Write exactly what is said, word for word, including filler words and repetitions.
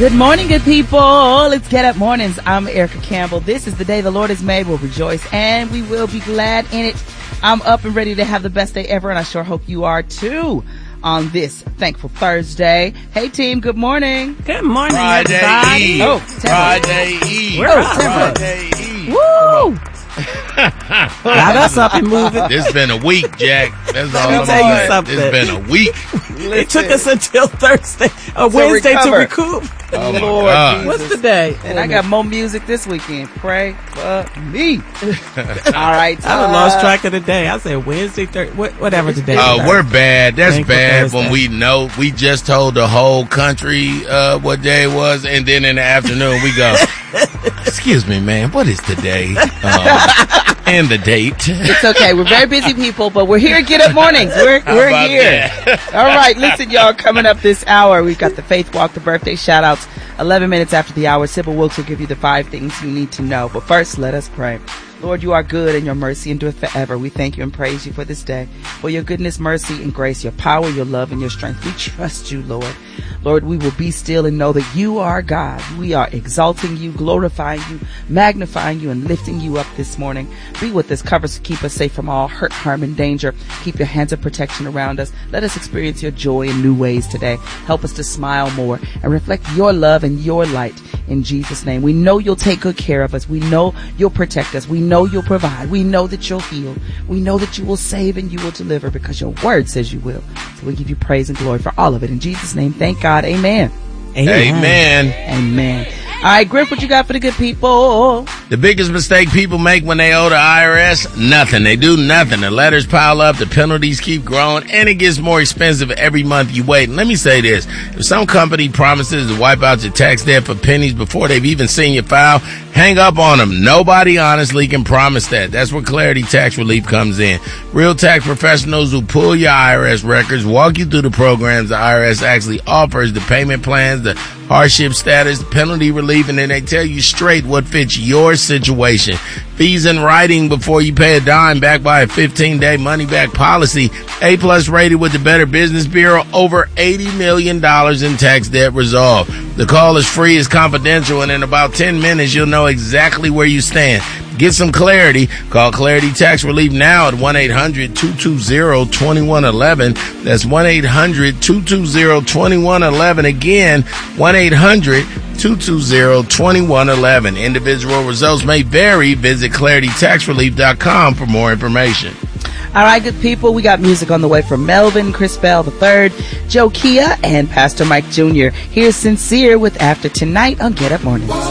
Good morning, good people. It's Get Up Mornings. I'm Erica Campbell. This is the day the Lord has made. We'll rejoice and we will be glad in it. I'm up and ready to have the best day ever, and I sure hope you are too on this Thankful Thursday. Hey, team, good morning. Good morning, Friday everybody. Eve. Oh, Friday Eve. We're Oh, up. Friday Eve. Woo! Got us up and moving. It's been a week, Jack. That's all me I'm tell you saying. something. It's been a week. It took us until Thursday, or Wednesday recover. to recoup. Oh, my Lord God. What's the day? And I got more music this weekend. Pray for me. All right. I done uh, lost track of the day. I said Wednesday, Thursday, whatever today. Oh, is. we're bad. That's Thankful bad Thursday. when we know we just told the whole country uh, what day it was, and then in the afternoon we go, excuse me, man, what is today? Um, and the date. It's okay. We're very busy people, but we're here at Get Up Mornings. We're, we're about here. that? All right. Listen, y'all, coming up this hour, we've got the Faith Walk, the birthday shout outs. eleven minutes after the hour, Sybil Wilkes will give you the five things you need to know. But first, let us pray. Lord, you are good and your mercy endureth forever. We thank you and praise you for this day, for your goodness, mercy, and grace, your power, your love, and your strength. We trust you, Lord. Lord, we will be still and know that you are God. We are exalting you, glorifying you, magnifying you, and lifting you up this morning. Be with us, cover us, keep us safe from all hurt, harm, and danger. Keep your hands of protection around us. Let us experience your joy in new ways today. Help us to smile more and reflect your love and your light in Jesus' name. We know you'll take good care of us. We know you'll protect us. We know you'll provide. We know that you'll heal. We know that you will save and you will deliver because your word says you will. So we give you praise and glory for all of it. In Jesus' name, thank God. Amen. Amen. Amen. All right, Griff, what you got for the good people? The biggest mistake people make when they owe the I R S, nothing. They do nothing. The letters pile up, the penalties keep growing, and it gets more expensive every month you wait. And let me say this. If some company promises to wipe out your tax debt for pennies before they've even seen your file, hang up on them. Nobody honestly can promise that. That's where Clarity Tax Relief comes in. Real tax professionals who pull your I R S records, walk you through the programs the I R S actually offers, the payment plans, the hardship status, the penalty relief, and then they tell you straight what fits your situation. Fees in writing before you pay a dime, backed by a fifteen-day money-back policy. A-plus rated with the Better Business Bureau. Over eighty million dollars in tax debt resolved. The call is free, it's confidential, and in about ten minutes, you'll know exactly where you stand. Get some clarity. Call Clarity Tax Relief now at one eight hundred two two zero two one one one. That's one eight hundred two two zero two one one one. Again, one eight hundred two two zero two one one one. Individual results may vary. Visit clarity tax relief dot com for more information. All right, good people, we got music on the way from Melvin, Chris Bell the third, Joe Kia, and Pastor Mike Junior Here's Sincere with After Tonight on Get Up Mornings.